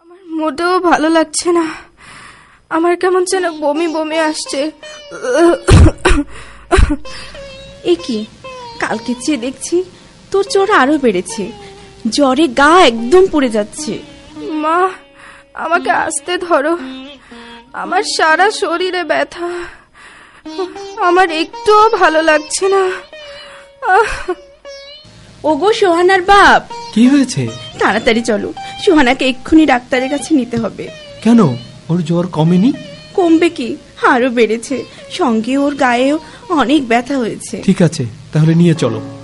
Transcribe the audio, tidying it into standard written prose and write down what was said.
আমার মোটেও ভালো লাগছে না, আমার কেমন যেন বমি বমি আসছে। এ কি, কালকে চেয়ে দেখছি তোর জ্বর আরো বেড়েছে, জ্বরে গা একদম পুড়ে যাচ্ছে। মা, আমাকে আস্তে ধরো, আমার সারা শরীরে ব্যথা, আমার একটুও ভালো লাগছে না। ওগো সোহানার বাপ, কি হয়েছে? তাড়াতাড়ি চলো, সোহানাকে এক্ষুনি ডাক্তারের কাছে নিতে হবে। কেন, ওর জ্বর কমেনি? কমবে কি, আরো বেড়েছে, সঙ্গে ওর গায়েও অনেক ব্যথা হয়েছে। ঠিক আছে, তাহলে নিয়ে চলো।